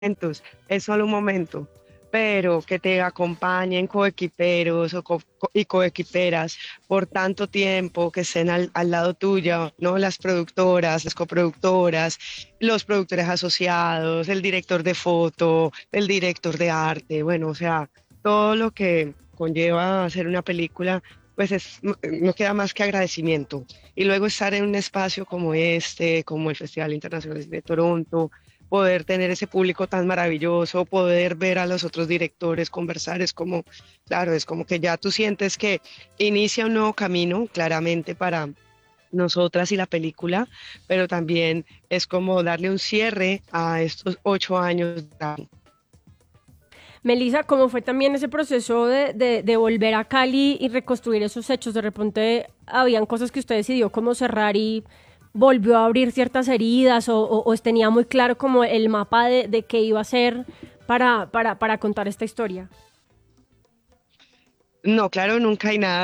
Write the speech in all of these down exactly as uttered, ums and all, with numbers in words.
momentos, es solo un momento, pero que te acompañen coequiperos o co- co- y coequiperas por tanto tiempo, que estén al, al lado tuyo, ¿no? Las productoras, las coproductoras, los productores asociados, el director de foto, el director de arte, bueno, o sea, todo lo que conlleva hacer una película. Pues es, no no queda más que agradecimiento. Y luego estar en un espacio como este, como el Festival Internacional de Toronto, poder tener ese público tan maravilloso, poder ver a los otros directores conversar, es como, claro, es como que ya tú sientes que inicia un nuevo camino, claramente para nosotras y la película, pero también es como darle un cierre a estos ocho años. Melissa, ¿cómo fue también ese proceso de, de, de volver a Cali y reconstruir esos hechos? De repente habían cosas que usted decidió como cerrar y volvió a abrir ciertas heridas o, o, o tenía muy claro como el mapa de, de qué iba a hacer para, para, para contar esta historia. No, claro, nunca hay nada.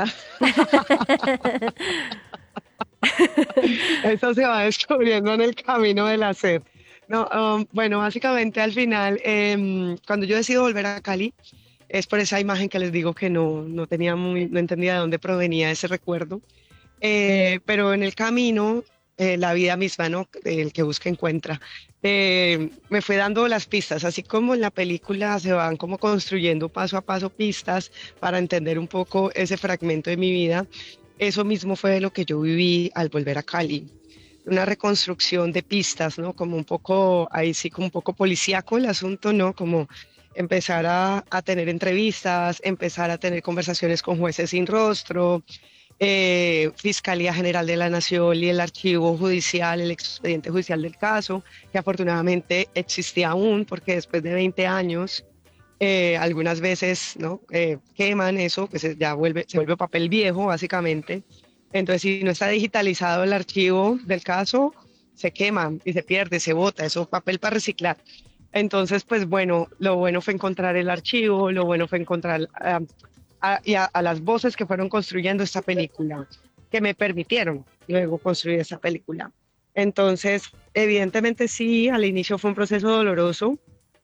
Eso se va descubriendo en el camino del hacer. No, um, bueno, básicamente al final, em, cuando yo decido volver a Cali, es por esa imagen que les digo que no, no tenía muy, no entendía de dónde provenía ese recuerdo. Eh, pero en el camino, eh, la vida misma, ¿no? El que busca encuentra. Eh, me fue dando las pistas, así como en la película se van como construyendo paso a paso pistas para entender un poco ese fragmento de mi vida. Eso mismo fue lo que yo viví al volver a Cali. Una reconstrucción de pistas, ¿no? Como un poco, ahí sí, como un poco policíaco el asunto, ¿no? Como empezar a, a tener entrevistas, empezar a tener conversaciones con jueces sin rostro, eh, Fiscalía General de la Nación y el archivo judicial, el expediente judicial del caso, que afortunadamente existía aún, porque después de veinte años, eh, algunas veces, ¿no? Eh, queman eso, pues ya vuelve, se vuelve papel viejo, básicamente. Entonces, si no está digitalizado el archivo del caso, se quema y se pierde, se bota, eso es papel para reciclar. Entonces, pues bueno, lo bueno fue encontrar el archivo, lo bueno fue encontrar ah, a, y a, a las voces que fueron construyendo esta película, que me permitieron luego construir esta película. Entonces, evidentemente sí, al inicio fue un proceso doloroso,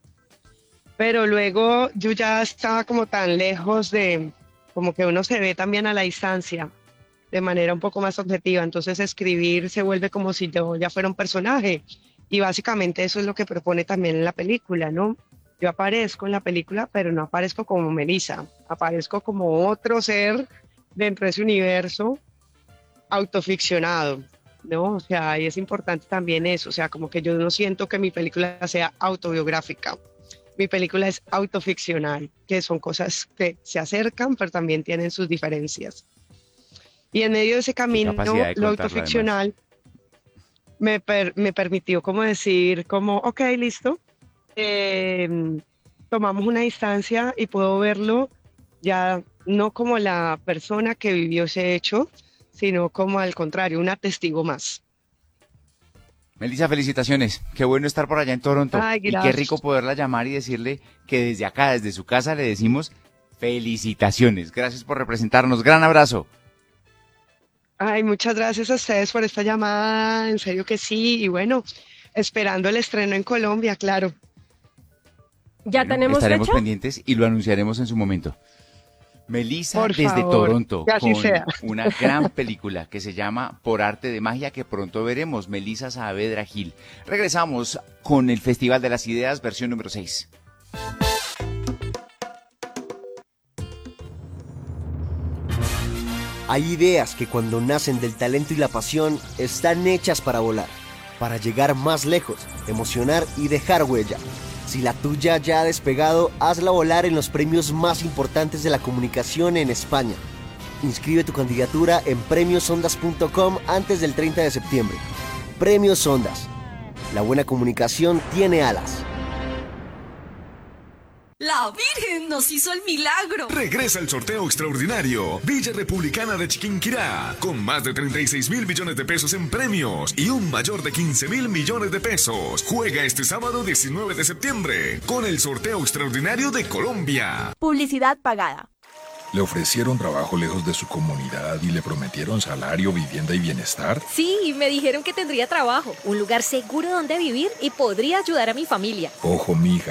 pero luego yo ya estaba como tan lejos de, como que uno se ve también a la distancia, de manera un poco más objetiva. Entonces escribir se vuelve como si yo ya fuera un personaje. Y básicamente eso es lo que propone también en la película, ¿no? Yo aparezco en la película, pero no aparezco como Melissa, aparezco como otro ser dentro de ese universo autoficcionado, ¿no? O sea, y es importante también eso, o sea, como que yo no siento que mi película sea autobiográfica. Mi película es autoficcional, que son cosas que se acercan, pero también tienen sus diferencias. Y en medio de ese Qué capacidad camino, de lo contarlo además. autoficcional me, per- me permitió como decir, como, ok, listo, eh, tomamos una distancia y puedo verlo ya no como la persona que vivió ese hecho, sino como al contrario, una testigo más. Melissa, felicitaciones. Qué bueno estar por allá en Toronto. Ay, Y qué rico gracias. poderla llamar y decirle que desde acá, desde su casa, le decimos felicitaciones. Gracias por representarnos. Gran abrazo. Ay, muchas gracias a ustedes por esta llamada, en serio que sí, y bueno, esperando el estreno en Colombia, claro. ¿Ya Bueno, tenemos estaremos fecha? pendientes y lo anunciaremos en su momento. Melissa Por desde favor, Toronto que así con sea. una gran película que se llama Por Arte de Magia que pronto veremos, Melissa Saavedra Gil. Regresamos con el Festival de las Ideas versión número seis. Hay ideas que cuando nacen del talento y la pasión están hechas para volar, para llegar más lejos, emocionar y dejar huella. Si la tuya ya ha despegado, hazla volar en los premios más importantes de la comunicación en España. Inscribe tu candidatura en premios ondas punto com antes del treinta de septiembre. Premios Ondas. La buena comunicación tiene alas. La Virgen nos hizo el milagro. Regresa el sorteo extraordinario Villa Republicana de Chiquinquirá, con más de treinta y seis mil millones de pesos en premios y un mayor de quince mil millones de pesos. Juega este sábado diecinueve de septiembre con el sorteo extraordinario de Colombia. Publicidad pagada. ¿Le ofrecieron trabajo lejos de su comunidad y le prometieron salario, vivienda y bienestar? Sí, me dijeron que tendría trabajo, un lugar seguro donde vivir y podría ayudar a mi familia. Ojo, mija.